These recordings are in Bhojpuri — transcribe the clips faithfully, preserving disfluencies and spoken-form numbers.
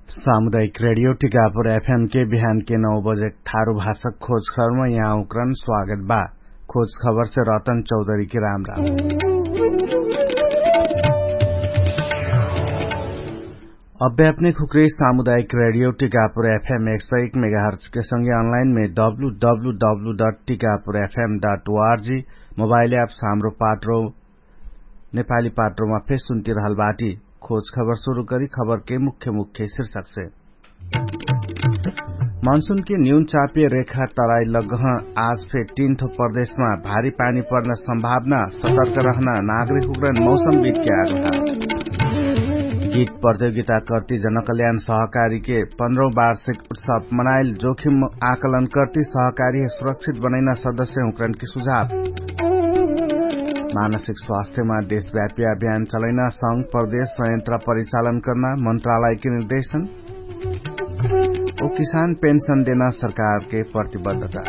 सामुदायिक रेडियो टिकापुर एफएम के बिहान के नौ बजे थारू भाषक खोज खबर में यहाँ उकरन स्वागत बा। खोज खबर से रतन चौधरी की राम राम। अब अपने खुकरी सामुदायिक रेडियो टिकापुर एफएम एक सौ एक मेगाहर्ट्ज के संगे ऑनलाइन में डब्लू डब्लू डब्लू डट टिकापुर एफएम डट ओआरजी मोबाइल ऐप हाम्रो पात्रो नेपाली पात्रो में फेस सुनती रहल बाटी। खोज खबर शुरू करी खबर के मुख्य मुख्य शीर्षक से। मानसून की न्यून चापीय रेखा तराई लगह आज फिर तीन थो प्रदेश में भारी पानी पर्न संभावना, सतर्क रहना नागरिक उग्रन मौसमविद के आग्रह। गीत प्रतियोगिता करती जनकल्याण सहकारी के पंद्रह वार्षिक उत्सव मनाइल, जोखिम आकलन करती सहकारी सुरक्षित बनाइना सदस्य उग्रन की सुझाव। मानसिक स्वास्थ्य में देशव्यापी अभियान चलाइना संघ प्रदेश संयंत्र परिचालन करना मंत्रालय के निर्देशन। और किसान पेंशन देना सरकार के प्रतिबद्धता।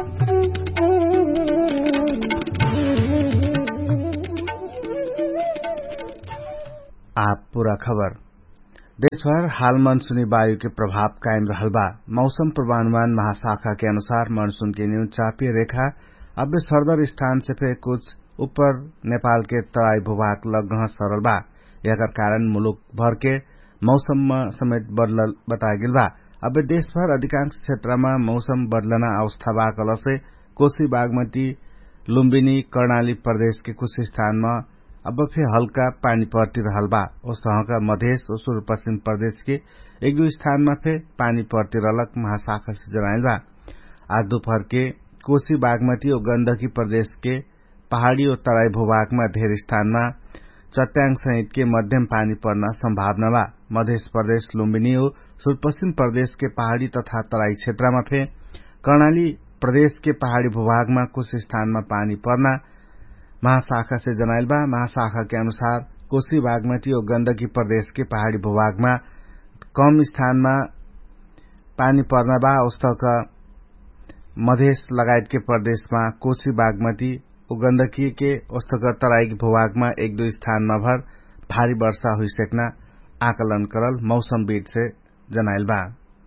आप पूरा खबर। देशभर हाल मानसूनी वायु के प्रभाव कायम रहल बा। मौसम पूर्वानुमान महाशाखा के अनुसार मानसून की न्यून चापीय रेखा अब सरदर स्थान से फिर कुछ ऊपर नेपाल के तराई भूभाग लगह सरल बा। एकर कारण मुलुक भर के मौसम में समेत बदल बता गिल बा। अब देशभर अधिकांश क्षेत्र में मौसम बदलना अवस्था बा कल से कोशी बागमती लुम्बिनी कर्णाली प्रदेश के कुछ स्थान में अब फिर हल्का पानी पर्ती रहल बा। उस का मधेश और सुदूर पश्चिम प्रदेश के एक दो स्थान में फिर पानी पर्ती रहलक महाशाखा से जनाइल बा। आज दोपहर के कोशी बागमती और गण्डकी प्रदेश के पहाड़ी और तराई भूभाग में ढेर स्थान में चट्याङ सहित के मध्यम पानी पर्न संभावना बा। मध्य प्रदेश लुम्बिनी और सुदूरपश्चिम प्रदेश के पहाड़ी तथा तराई क्षेत्र में फिर कर्णाली प्रदेश के पहाड़ी भूभाग में कुछ स्थान में पानी पर्ना महाशाखा से जनाइल बा। महाशाखा के अनुसार कोशी बागमती और गण्डकी प्रदेश के पहाड़ी भूभाग में कम स्थान में पानी पर्ना बा। उस्तक मधेश लगायत के प्रदेश में कोशी बागमती और गण्डकी के उस्तकर तराई के भूभाग में एक दो स्थान में भर भारी वर्षा हुई सकना आकलन करल मौसमविद से जनाइल बा।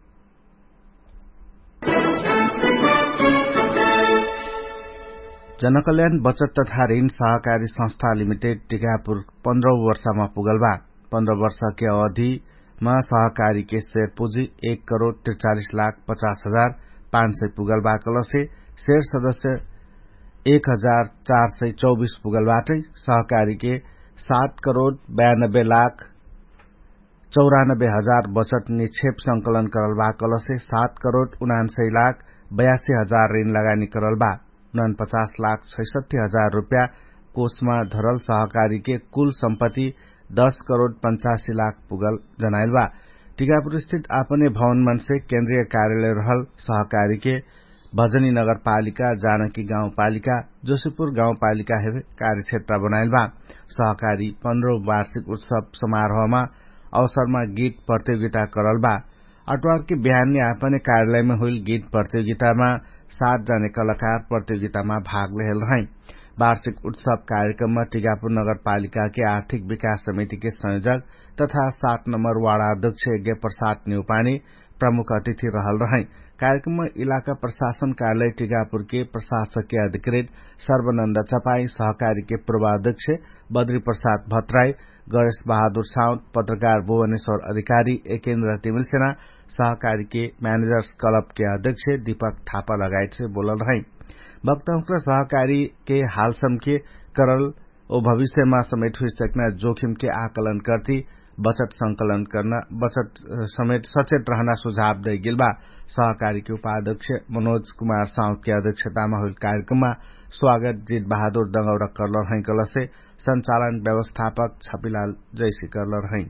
जनकल्याण बचत तथा ऋण सहकारी संस्था लिमिटेड टिकापुर पंद्रह वर्ष में पुगल बा। पंद्रह वर्ष के अवधि में सहकारी के शेयर पूंजी एक करोड़ तिरचालीस लाख पचास हजार पांच सय पुगल बा। कल से शेयर सदस्य एक हजार चार सय चौबीस पुगल बाटै सहकारी के सात करोड़ बयानब्बे लाख चौरानब्बे हजार बचत निक्षेप संकलन करल बा। कल से सात करोड़ उनासी लाख बयासी हजार ऋण लगानी करल बा। उनपचास लाख छैसठी हजार रूपया कोष में धरल सहकारी के कुल संपत्ति दस करोड़ पंचासी लाख पुगल जनाइल बा। टिकापुर स्थित अपने भवन मन से केन्द्रीय कार्यालय रहल सहकारी के भजनी नगरपालिका, जानकी गाउँपालिका, जोशीपुर गाउँपालिका हेवे कार्य क्षेत्र बनाइल बा। सहकारी पंद्रह वार्षिक उत्सव समारोह में अवसर में गीत प्रतियोगिता करल बा। अटवार के बिहान अपने कार्यालय में हुई गीत प्रतियोगिता में सात जने कलाकार प्रतियोगिता में भाग ले रहे। वार्षिक उत्सव कार्यक्रम में टिकापुर नगरपालिका के आर्थिक विकास समिति के संयोजक तथा सात नंबर वार्ड अध्यक्ष यज्ञ प्रसाद न्यूपानी प्रमुख अतिथि रहल रहे। कार्यक्रम में इलाका प्रशासन कार्यालय टिकापुर के प्रशासकीय अधिकृत सर्वनन्द चपाई, सहकारी के पूर्वाध्यक्ष बद्री प्रसाद भट्टराई, गणेश बहादुर साउद, पत्रकार भुवनेश्वर अधिकारी, एकेन्द्र तिमिल सेना, सहकारी के मैनेजर्स क्लब के अध्यक्ष दीपक थापा लगायत से बोलल रहे। वक्ता सहकारी के हालसम के करल और भविष्य में समेत हुई सकना जोखिम के आकलन करती बचत संकलन करना बचत समेत सचेत रहना सुझाव दे गिलबा। सहकारी के उपाध्यक्ष मनोज कुमार साउद की अध्यक्षता में हुई कार्यक्रम में स्वागत जीत बहादुर दंगौरा करल रहे। कल से संचालन व्यवस्थापक छपीलाल जैसी करल रहे।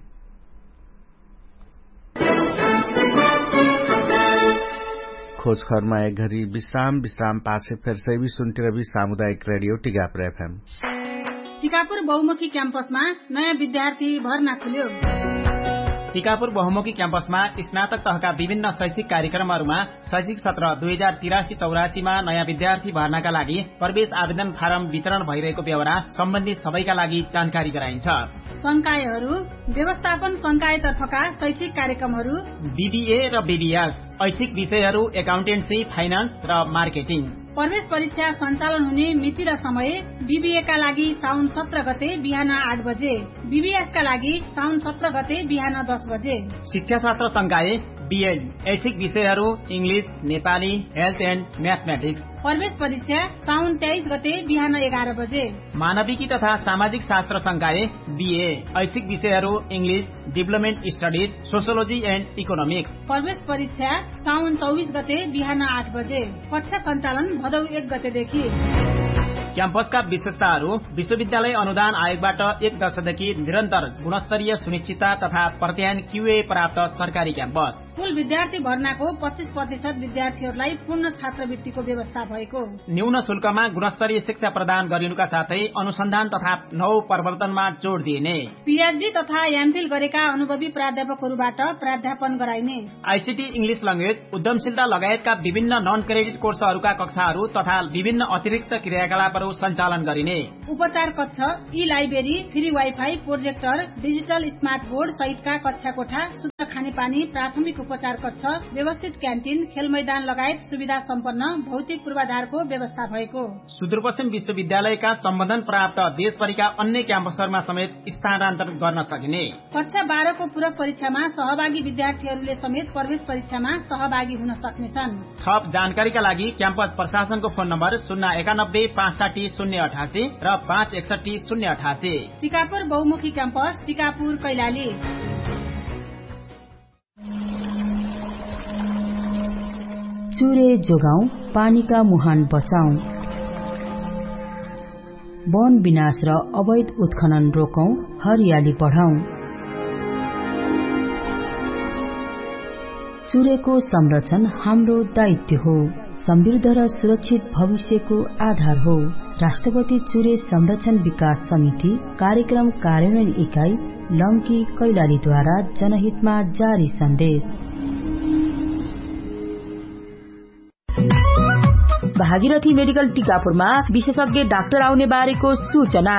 खोज खबर में एक घड़ी विश्राम विश्राम पाछे फिर से भी सुनते रही सामुदायिक रेडियो टिकापुर एफएम। टिकापुर बहुमुखी क्याम्पसमा नयाँ विद्यार्थी भर्ना खुल्यो। टिकापुर बहुमुखी क्याम्पसमा स्नातक तहका विभिन्न शैक्षिक कार्यक्रमहरूमा शैक्षिक सत्र दुई हजार तिरासी चौरासीमा नयाँ विद्यार्थी भर्नाका लागि प्रवेश आवेदन फारम वितरण भइरहेको बेहोरा सम्बन्धित सबैका लागि जानकारी गराइन्छ। संकायहरू, व्यवस्थापन संकायतर्फका शैक्षिक कार्यक्रमहरू, बीबीए र बीबीएस, ऐच्छिक विषयहरू एकाउन्टेन्सी, फाइनान्स र मार्केटिङ। प्रवेश परीक्षा सञ्चालन हुने मिति र समय बीबीए का लागि साउन सत्र गते बिहान आठ बजे, बीबीएस का लागि साउन सत्र गते बिहान दस बजे। शिक्षा शास्त्र संकाय बीएड, ऐच्छिक विषयहरू English, Nepali, health and mathematics. प्रवेश परीक्षा साउन तेइस गते बिहान एघार बजे। मानविकी तथा सामाजिक शास्त्र संकाय बीए, ऐच्छिक विषयहरू English, development studies, sociology and economics. प्रवेश परीक्षा साउन चौबिस गते बिहान आठ बजे। कक्षा सञ्चालन भदौ एक गतेदेखि। क्याम्पसका विशेषताहरू: विश्वविद्यालय अनुदान आयोगबाट एक वर्षदेखि निरन्तर गुणस्तरीय सुनिश्चितता तथा प्रत्यायन क्यूए प्राप्त सरकारी क्याम्पस। कुल विद्यार्थी भर्नाको पच्चीस प्रतिशत विद्यार्थीहरूलाई पूर्ण छात्रवृत्तिको व्यवस्था भएको। न्यून शुल्कमा गुणस्तरीय शिक्षा प्रदान गरिनुका साथै अनुसन्धान तथा नव प्रवर्तनमा जोड़ दिइने। पीएचडी तथा एमफिल गरेका अनुभवी प्राध्यापकहरूबाट प्राध्यापन गराइने। आईसीटी, इंग्लिश ल्याङ्ग्वेज, उद्यमशीलता लगायतका विभिन्न नन क्रेडिट कोर्सहरूका कक्षाहरू तथा विभिन्न अतिरिक्त क्रियाकलापहरू सञ्चालन गरिने। उपचार कक्ष, ई library, free wifi, projector, digital smart board सहितका कक्षा कोठा, शुद्ध खानेपानी, प्राथमिक उपचार कक्ष, व्यवस्थित क्यान्टिन, खेल मैदान लगायत सुविधा सम्पन्न भौतिक पूर्वाधारको व्यवस्था भएको। सुदूरपश्चिम विश्वविद्यालयका सम्बन्धन प्राप्त देशभरिका अन्य क्याम्पसहरूमा समेत स्थानान्तरण गर्न सकिने। कक्षा बाह्रको पूरक परीक्षामा सहभागी विद्यार्थीहरूले समेत प्रवेश परीक्षामा सहभागी हुन सक्नेछन्। थप जानकारीका लागि क्याम्पस प्रशासनको फोन नम्बर शून्य एकानब्बे पाँच साठी शून्य अठासी र पाँच एकसठी शून्य अठासी। टिकापुर बहुमुखी क्याम्पस, टिकापुर, कैलाली। चुरे जोगाउँ, पानीका मुहान बचाउँ। वन विनाश र अवैध उत्खनन रोकौं, हरियाली बढाउँ। चुरेको संरक्षण हाम्रो दायित्व हो, समृद्ध र सुरक्षित भविष्यको आधार हो। राष्ट्रपति चुरे संरक्षण विकास समिति कार्यक्रम कार्यान्वयन इकाई लम्की, कैलालीद्वारा जनहितमा जारी सन्देश। भागीरथी मेडिकल टिकापुरमा विशेषज्ञ डाक्टर आउने बारेको सूचना।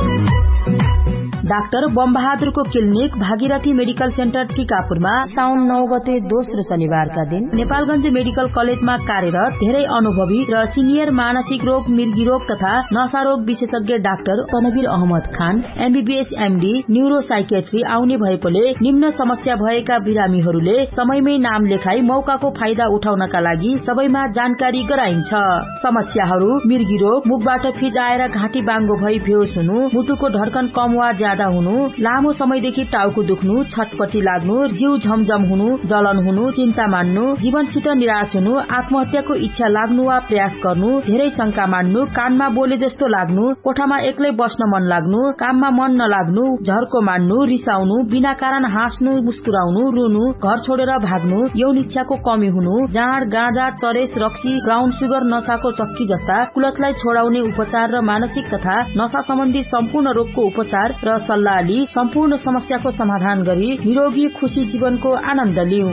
Doctor बमबहादुरको clinic Bhagirathi medical centre टिकापुरमा साउन नौ गते दोस्रो शनिबारका दिन नेपालगञ्ज मेडिकल कलेजमा कार्यरत धेरै अनुभवी र सिनियर मानसिक रोग, मिर्गी रोग तथा नशा रोग विशेषज्ञ डाक्टर तनवीर अहमद खान एमबीबीएस एमडी न्यूरो साइकेट्री आउने भएकोले निम्न समस्या भएका बिरामीहरूले समयमै नाम लेखाई मौकाको फाइदा उठाउनका लागि सबैमा जानकारी गराइन्छ। समस्याहरू: मिर्गी रोग, मुखबाट फिज आएर घाँटी बाङ्गो भई बेहोस हुनु, मुटुको धड्कन कम वा ज्यादा हुनु, लामो समयदेखि टाउको दुख्नु, छटपटी लाग्नु, जिउ झमझम हुनु, जलन हुनु, चिन्ता मान्नु, जीवनसित निराश हुनु, आत्महत्याको इच्छा लाग्नु वा प्रयास गर्नु, धेरै शंका मान्नु, कानमा बोले जस्तो लाग्नु, कोठामा एक्लै बस्न मन लाग्नु, काममा मन नलाग्नु, झर्को मान्नु, रिसाउनु, बिना कारण हाँस्नु, मुस्कुराउनु, रुनु, घर छोडेर भाग्नु, यौन इच्छाको कमी हुनु, जाँड, गाँजा, चरेस, रक्सी, ब्राउन सुगर, नशाको चक्की जस्ता कुलतलाई छोडाउने उपचार र मानसिक तथा नशा सम्बन्धी सम्पूर्ण रोगको उपचार र सल्लाह लिई सम्पूर्ण समस्याको समाधान गरी निरोगी खुशी जीवनको आनन्द लिऊ।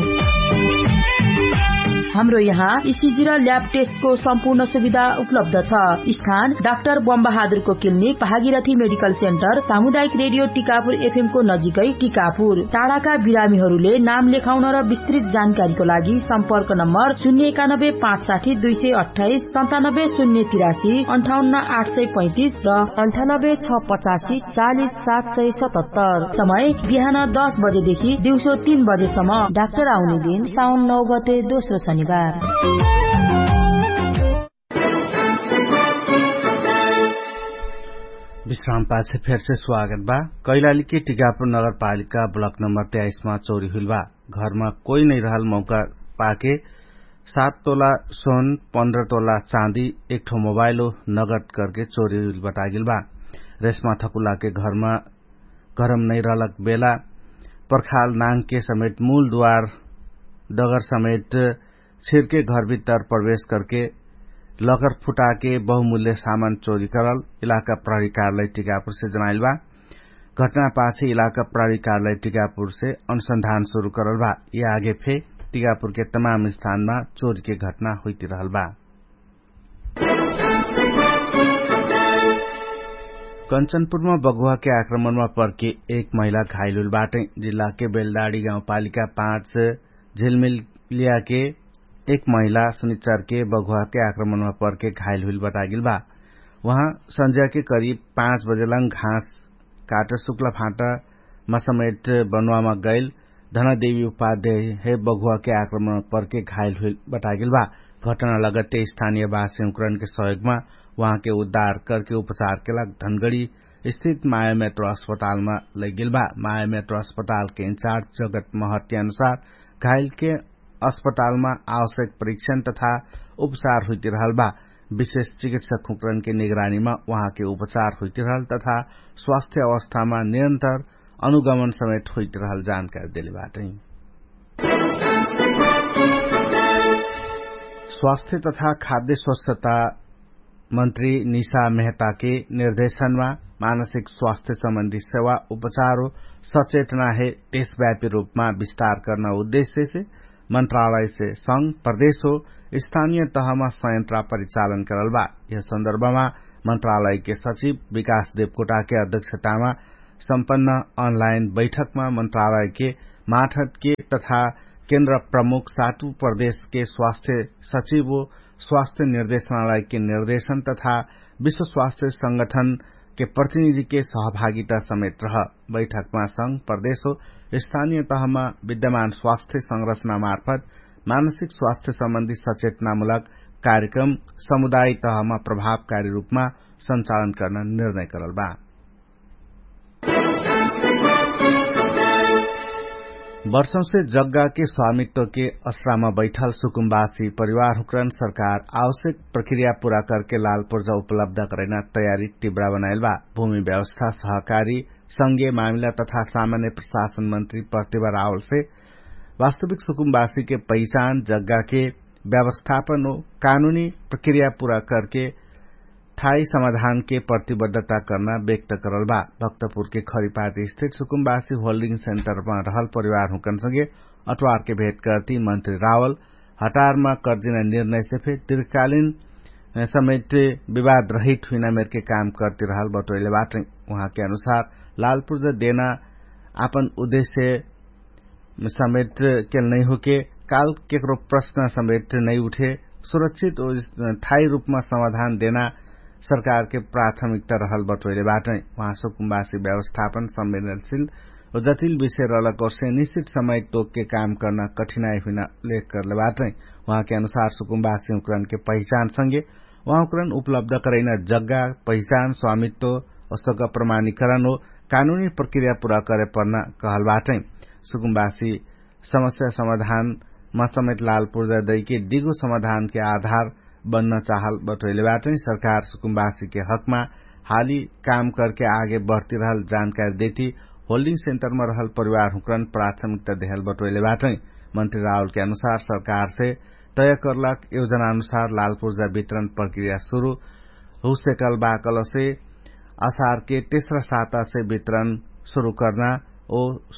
हाम्रो यहाँ ईसीजी र ल्याब टेस्टको सम्पूर्ण सुविधा उपलब्ध छ। स्थान: doctor बमबहादुरको clinic Bhagirathi medical centre, सामुदायिक रेडियो टिकापुर एफएम को नजिकै टिकापुर। टाढाका बिरामीहरूले नाम लेखाउन र विस्तृत जानकारीको लागि सम्पर्क नम्बर शून्य एकानब्बे पाँच साठी दुई सय अठाइस, सन्तानब्बे शून्य तिरासी, अन्ठाउन्न आठ सय पैंतिस र अन्ठानब्बे छ पचासी चालिस सात सय सतहत्तर। समय: बिहान दस बजेदेखि दिउँसो तीन बजेसम्म। डाक्टर आउने दिन साउन नौ गते दोस्रो शनिबार। विश्राम पाछे फिर से स्वागत बा। कैलाली के टिकापुर नगर पालिका ब्लॉक नंबर तेईस में चोरी हुई बा। घर में कोई नहीं रहल मौका पाके सात तोला सोन, पंद्रह तोला चांदी, एक ठो मोबाइलो नगद करके चोरी हुई बता गिल बा। रेशमा थकुला के घर में गरम नहीं रहलक बेला पर्खाल नांग के समेत मूल द्वार डगर समेत छिरके घर भीतर प्रवेश करके लकर फुटा के बहुमूल्य सामान चोरी करल इलाका प्रहरी कार्यालय टिकापुर से जनाइल बा। घटना पाछे इलाका प्रहरी कार्यालय टिकापुर से अनुसंधान शुरू करल बा। ये आगे फे टिकापुर के तमाम स्थान में चोरी के घटना होती रहल बा। कंचनपुरमा बगुवा के आक्रमणमा पर्के एक महिला घायल हुल बाटै जिल्ला के बेलदाडी गाउँपालिका पाँच झिलमिलिया के एक महिला शनिचर के बगुवा के आक्रमणमा पर्के घायल हुल बतागिल बा। वहाँ संध्या के करीब पाँच बजेलंग घाँस काट शुक्ला फाँटा समेत बनवामा गैल धनदेवी उपाध्याय हे बगुवा के आक्रमण पर्के घायल हुल बतागिल बा। घटना लगत्ते स्थानीय वासी उकरण के सहयोगमा वहाँ के उद्धार करके उपचार के लाग धनगढ़ी स्थित माया मेट्रो अस्पताल में लैगिल बा। माया मेट्रो अस्पताल के इंचार्ज जगत महत के अनुसार घायल के अस्पताल में आवश्यक परीक्षण तथा उपचार हुई रहल बा। विशेष चिकित्सक उकरण के निगरानी में वहाँ के उपचार हुई रहल तथा स्वास्थ्य अवस्था में निरंतर अनुगमन समेत हुई रहल जानकारी दिले बाटे। स्वास्थ्य तथा खाद्य स्वच्छता मंत्री निशा मेहता के निर्देशन में मानसिक स्वास्थ्य संबंधी सेवा उपचार सचेतना है देशव्यापी रूप में विस्तार करना उद्देश्य से मंत्रालय से संघ प्रदेश हो स्थानीय तह में संयंत्र परिचालन करल बा। यह संदर्भ में मंत्रालय के सचिव विकास देवकोटा के अध्यक्षता में सम्पन्न ऑनलाइन बैठक में मंत्रालय के माठहट के तथा केन्द्र प्रमुख सातु प्रदेश के स्वास्थ्य सचिव स्वास्थ्य निर्देशनालय के निर्देशन तथा विश्व स्वास्थ्य संगठन के प्रतिनिधि के सहभागिता समेत रह। बैठक में संघ प्रदेश हो स्थानीय तह में विद्यमान स्वास्थ्य संरचना मार्फत मानसिक स्वास्थ्य संबंधी सचेतनामूलक कार्यक्रम समुदाय तह में प्रभावकारी रूप में संचालन करना निर्णय करल बा। वर्षों से जग्गा के स्वामित्व के असरा में बैठल सुकुम्बासी परिवार हुकरन सरकार आवश्यक प्रक्रिया पूरा करके लाल पूर्जा उपलब्ध करना तैयारी तीव्र बनायल बा। भूमि व्यवस्था सहकारी संघीय मामला तथा सामान्य प्रशासन मंत्री प्रतिभा रावल से वास्तविक सुकुम्बासी के पहचान जग्गा के व्यवस्थापन और कानूनी प्रक्रिया पूरा करके स्थायी समाधान के प्रतिबद्धता करना व्यक्त करल बा। भक्तपुर के खरीपाती स्थित सुकुम्बासी होल्डिंग सेन्टर में रहल परिवार हुकन संगे अटवार के भेंट करती मंत्री रावल हटार में कर्जिना निर्णय से फिर दीर्घकालीन समेत विवाद रहित हुईना मेर के काम करती रहल बतौले बाटे। वहाँ के अनुसार लाल पूर्जा देना अपन उद्देश्य समेत के नहीं होके काल केकरो प्रश्न समेत नहीं उठे सुरक्षित और स्थायी रूप में समाधान देना सरकार के प्राथमिकता रहल बतौले बाटे। वहाँ सुकुम्बासी व्यवस्थापन संवेदनशील और जटिल विषय रहलक और से निश्चित समय तोक के काम करना कठिनाई हुई उल्लेख करले बाटे। वहाँ के अनुसार सुकुम्बासी उकरण के पहचान संगे वहाँ उकरण उपलब्ध करैना जग्गा पहचान स्वामित्व और प्रमाणीकरण और कानूनी प्रक्रिया पूरा करे पर्ना कहल बाटे। सुकुम्बासी समस्या समाधान में समेत लाल पूर्जा दई के दिगो समाधान के आधार बन्न चाहल बतौले बाटे। सरकार सुकुम्बासी के हक में हाली काम करके आगे बढ़ती रहल जानकारी देती होल्डिंग सेन्टर में रहल परिवार हुकरन प्राथमिकता देहल बतौले बाटे। मंत्री रावल के अनुसार सरकार से तय करलक योजना अनुसार लाल पूर्जा वितरण प्रक्रिया शुरू हो सकल बाकल से असार के तेसरा साता से वितरण शुरू करना और